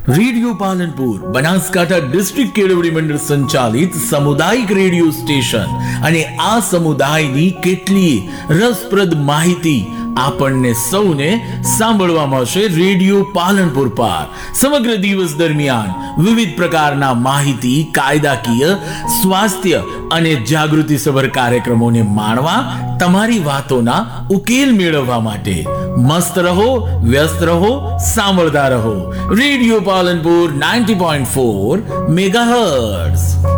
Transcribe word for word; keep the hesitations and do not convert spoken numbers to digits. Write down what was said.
Radio Palanpur Banaskantha district केळवणी मंडळ संचालित सामुदायिक रेडियो स्टेशन અને આ સમુદાયની કેટલી રસપ્રદ માહિતી આપણને સૌને સાંભળવા મળશે રેડિયો પાલનપુર પર। સમગ્ર દિવસ દરમિયાન વિવિધ પ્રકારના માહિતી, કાયદાકીય, સ્વાસ્થ્ય અને જાગૃતિસભર કાર્યક્રમોને માણવા, તમારી વાતોના ઉકેલ મેળવવા માટે મસ્ત રહો, વ્યસ્ત રહો, સાંભળતા રહો। Radio Palanpur ninety point four megahertz.